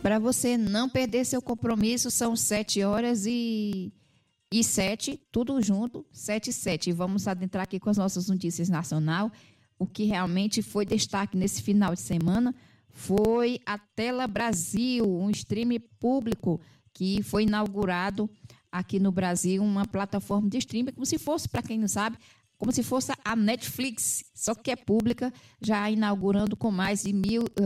Para você não perder seu compromisso, são 7h07, tudo junto, 7h07. E vamos adentrar aqui com as nossas notícias nacional. O que realmente foi destaque nesse final de semana foi a Tela Brasil, um streaming público que foi inaugurado aqui no Brasil, uma plataforma de streaming, como se fosse, para quem não sabe, como se fosse a Netflix, só que é pública, já inaugurando com mais de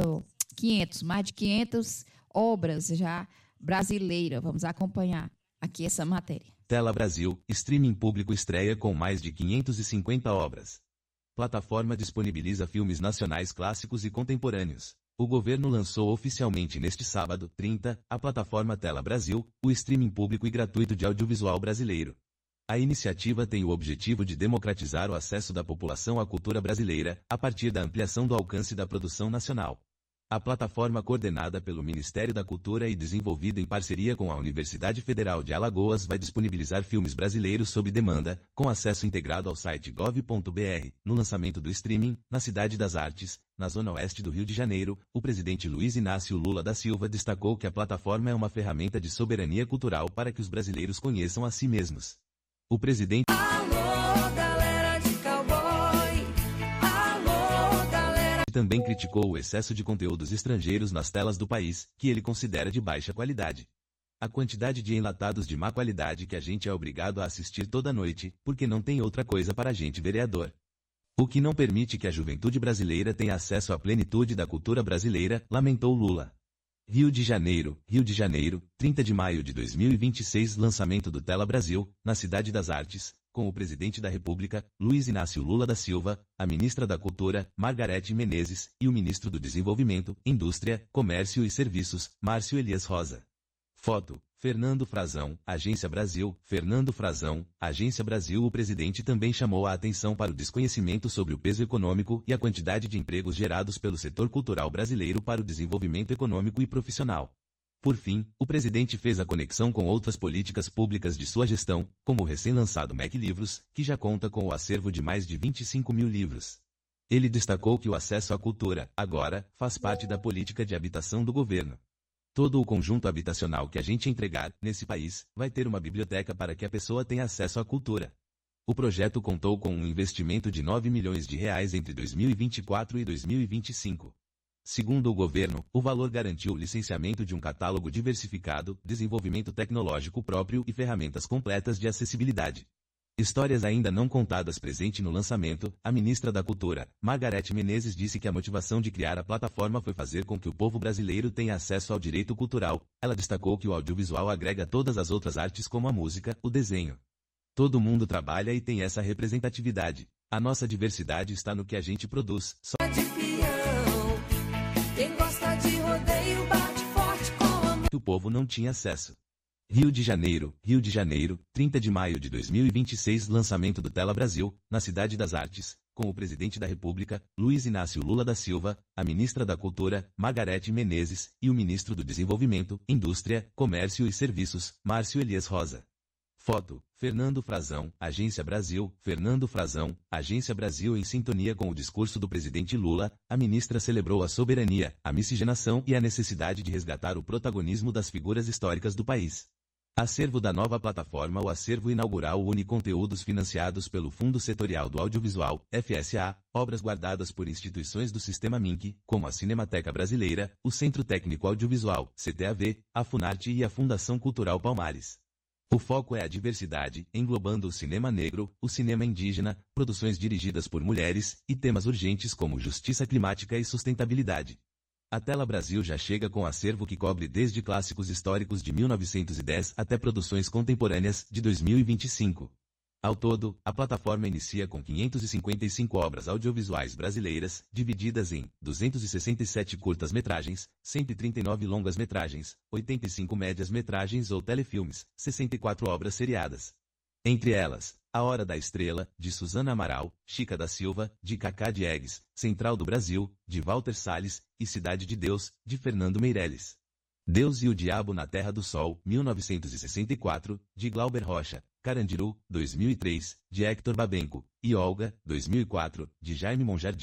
500 obras já brasileiras. Vamos acompanhar aqui essa matéria. Tela Brasil, streaming público estreia com mais de 550 obras. Plataforma disponibiliza filmes nacionais clássicos e contemporâneos. O governo lançou oficialmente neste sábado, 30, a plataforma Tela Brasil, o streaming público e gratuito de audiovisual brasileiro. A iniciativa tem o objetivo de democratizar o acesso da população à cultura brasileira, a partir da ampliação do alcance da produção nacional. A plataforma, coordenada pelo Ministério da Cultura e desenvolvida em parceria com a Universidade Federal de Alagoas, vai disponibilizar filmes brasileiros sob demanda, com acesso integrado ao site gov.br. No lançamento do streaming, na Cidade das Artes, na zona oeste do Rio de Janeiro, o presidente Luiz Inácio Lula da Silva destacou que a plataforma é uma ferramenta de soberania cultural para que os brasileiros conheçam a si mesmos. O presidente também criticou o excesso de conteúdos estrangeiros nas telas do país, que ele considera de baixa qualidade. A quantidade de enlatados de má qualidade que a gente é obrigado a assistir toda noite, porque não tem outra coisa para a gente, vereador. O que não permite que a juventude brasileira tenha acesso à plenitude da cultura brasileira, lamentou Lula. Rio de Janeiro, 30 de maio de 2026, lançamento do Tela Brasil, na Cidade das Artes, com o presidente da República, Luiz Inácio Lula da Silva, a ministra da Cultura, Margarete Menezes, e o ministro do Desenvolvimento, Indústria, Comércio e Serviços, Márcio Elias Rosa. Foto: Fernando Frazão, Agência Brasil. Fernando Frazão, Agência Brasil. O presidente também chamou a atenção para o desconhecimento sobre o peso econômico e a quantidade de empregos gerados pelo setor cultural brasileiro para o desenvolvimento econômico e profissional. Por fim, o presidente fez a conexão com outras políticas públicas de sua gestão, como o recém-lançado MEC Livros, que já conta com o acervo de mais de 25 mil livros. Ele destacou que o acesso à cultura, agora, faz parte da política de habitação do governo. Todo o conjunto habitacional que a gente entregar, nesse país, vai ter uma biblioteca para que a pessoa tenha acesso à cultura. O projeto contou com um investimento de R$ 9 milhões entre 2024 e 2025. Segundo o governo, o valor garantiu o licenciamento de um catálogo diversificado, desenvolvimento tecnológico próprio e ferramentas completas de acessibilidade. Histórias ainda não contadas. Presente no lançamento, a ministra da Cultura, Margarete Menezes, disse que a motivação de criar a plataforma foi fazer com que o povo brasileiro tenha acesso ao direito cultural. Ela destacou que o audiovisual agrega todas as outras artes, como a música, o desenho. Todo mundo trabalha e tem essa representatividade. A nossa diversidade está no que a gente produz. Quem gosta de rodeio bate forte com o povo não tinha acesso. Rio de Janeiro, 30 de maio de 2026, lançamento do Tela Brasil, na Cidade das Artes, com o presidente da República, Luiz Inácio Lula da Silva, a ministra da Cultura, Margarete Menezes, e o ministro do Desenvolvimento, Indústria, Comércio e Serviços, Márcio Elias Rosa. Foto: Fernando Frazão, Agência Brasil. Fernando Frazão, Agência Brasil. Em sintonia com o discurso do presidente Lula, a ministra celebrou a soberania, a miscigenação e a necessidade de resgatar o protagonismo das figuras históricas do país. Acervo da nova plataforma. O acervo inaugural une conteúdos financiados pelo Fundo Setorial do Audiovisual, FSA, obras guardadas por instituições do Sistema MINC, como a Cinemateca Brasileira, o Centro Técnico Audiovisual, CTAV, a Funarte e a Fundação Cultural Palmares. O foco é a diversidade, englobando o cinema negro, o cinema indígena, produções dirigidas por mulheres, e temas urgentes como justiça climática e sustentabilidade. A Tela Brasil já chega com acervo que cobre desde clássicos históricos de 1910 até produções contemporâneas de 2025. Ao todo, a plataforma inicia com 555 obras audiovisuais brasileiras, divididas em 267 curtas-metragens, 139 longas-metragens, 85 médias-metragens ou telefilmes, 64 obras seriadas. Entre elas, A Hora da Estrela, de Suzana Amaral, Chica da Silva, de Cacá Diegues, Central do Brasil, de Walter Salles, e Cidade de Deus, de Fernando Meirelles. Deus e o Diabo na Terra do Sol, 1964, de Glauber Rocha. Carandiru, 2003, de Hector Babenco, e Olga, 2004, de Jaime Monjardim.